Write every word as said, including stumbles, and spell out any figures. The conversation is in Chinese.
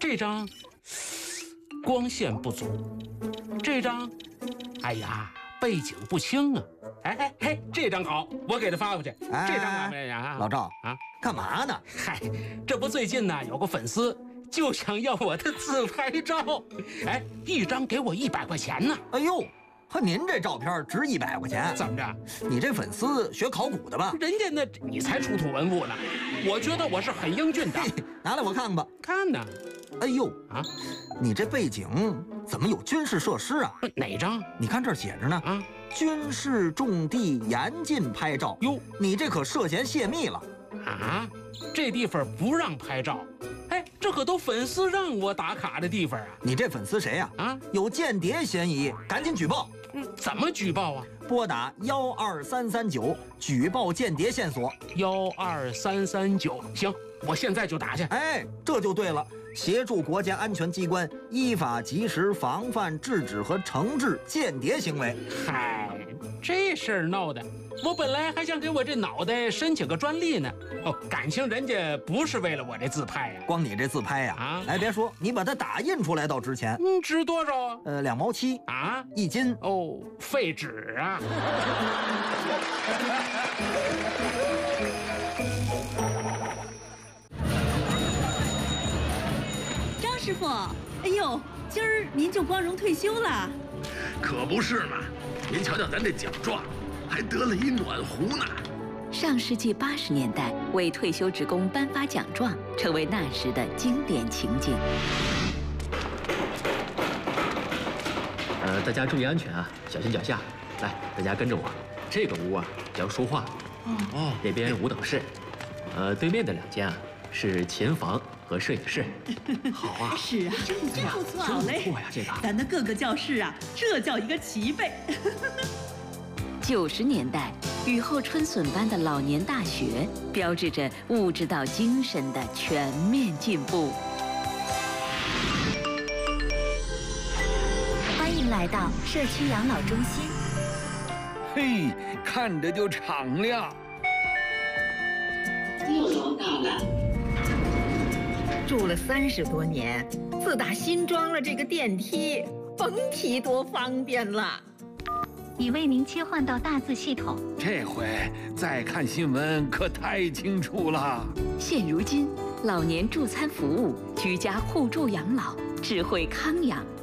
这张光线不足，这张，哎呀，背景不清啊。哎哎嘿，这张好，我给他发过去。 哎、 这张怎么样？ 老赵啊， 干嘛呢？ 嗨，这不最近呢有个粉丝就想要我的自拍照，哎，一张给我一百块钱呢。 哎呦，和您这照片值一百块钱？ 怎么着？ 你这粉丝学考古的吧？ 人家那你才出土文物呢，我觉得我是很英俊的。 拿来我看看吧。 看呢。 哎呦啊， 你这背景怎么有军事设施啊？ 哪张？ 你看这儿写着呢。啊，军事重地严禁拍照。哟，你这可涉嫌泄密了。 啊，这地方不让拍照。哎，这可都粉丝让我打卡的地方啊！ 你这粉丝谁呀？啊，有间谍嫌疑，赶紧举报。 嗯，怎么举报啊？ 拨打幺二三三九举报间谍线索。 幺二三三九，行，我现在就打去。 哎，这就对了，协助国家安全机关依法及时防范、制止和惩治间谍行为。 嗨，这事儿闹的，我本来还想给我这脑袋申请个专利呢。哦，感情人家不是为了我这自拍呀、啊， 光你这自拍呀、啊，啊，哎，别说，你把它打印出来倒值钱。 嗯，值多少啊？ 呃，两毛七啊， 一斤。 哦，废纸啊！ 张师傅，哎呦，今儿您就光荣退休了？ 可不是嘛！您瞧瞧咱这奖状，还得了一暖壶呢。 上世纪八十年代，为退休职工颁发奖状，成为那时的经典情景。 呃，大家注意安全啊，小心脚下。来，大家跟着我。这个屋啊叫书画，哦，那边舞蹈室，呃，对面的两间啊是琴房和摄影室。好啊， 是啊，真不错，不错，好嘞。 不错呀，这个。 咱的各个教室啊，这叫一个齐备。 九十年代。雨后春笋般的老年大学，标志着物质到精神的全面进步。 欢迎来到社区养老中心。 嘿，看着就敞亮。 又有到了。 住了三十多年，自打新装了这个电梯，甭提多方便了。 已为您切换到大字系统， 这回再看新闻可太清楚了。 现如今，老年助餐服务、居家互助养老、智慧康养